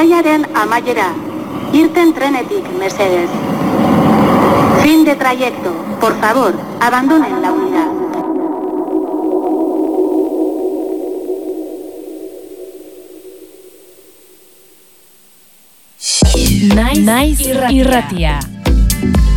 Bidaiaren amaiera, irten trenetik, mesedez. Fin de trayecto, por favor, abandonen la unidad. Naiz irratia.